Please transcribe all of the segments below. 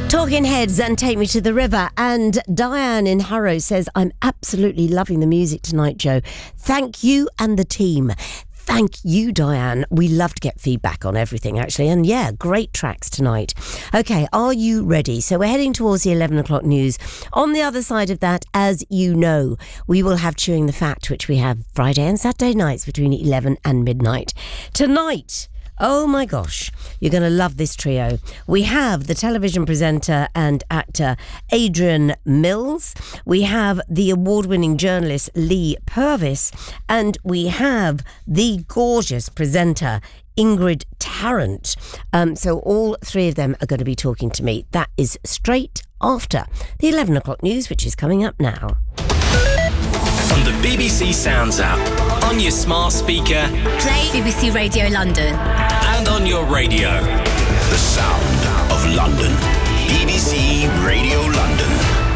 Talking Heads and Take Me to the River. And Diane in Harrow says, I'm absolutely loving the music tonight, Joe. Thank you and the team. Thank you, Diane. We love to get feedback on everything, actually. And yeah, great tracks tonight. Okay, are you ready? So we're heading towards the 11 o'clock news. On the other side of that, as you know, we will have Chewing the Fat, which we have Friday and Saturday nights between 11 and midnight. Tonight, oh my gosh, you're going to love this trio. We have the television presenter and actor Adrian Mills. We have the award-winning journalist Lee Purvis. And we have the gorgeous presenter Ingrid Tarrant. So all three of them are going to be talking to me. That is straight after the 11 o'clock news, which is coming up now. On the BBC Sounds app, on your smart speaker, play BBC Radio London. And on your radio. The sound of London. BBC Radio London.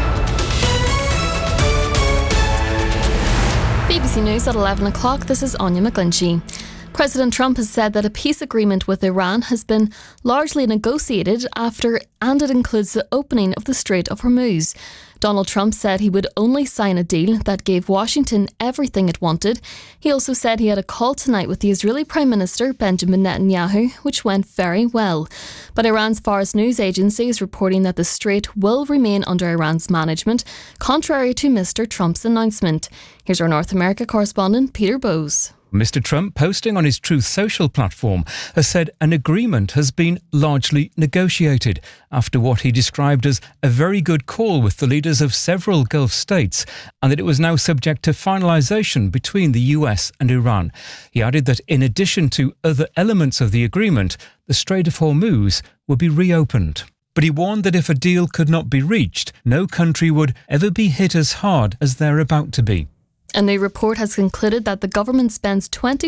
BBC News at 11 o'clock. This is Anya McGlinchey. President Trump has said that a peace agreement with Iran has been largely negotiated and it includes the opening of the Strait of Hormuz. Donald Trump said he would only sign a deal that gave Washington everything it wanted. He also said he had a call tonight with the Israeli Prime Minister Benjamin Netanyahu, which went very well. But Iran's Fars news agency is reporting that the strait will remain under Iran's management, contrary to Mr. Trump's announcement. Here's our North America correspondent, Peter Bowes. Mr. Trump, posting on his Truth Social platform, has said an agreement has been largely negotiated after what he described as a very good call with the leaders of several Gulf states, and that it was now subject to finalisation between the US and Iran. He added that in addition to other elements of the agreement, the Strait of Hormuz would be reopened. But he warned that if a deal could not be reached, no country would ever be hit as hard as they're about to be. A new report has concluded that the government spends 20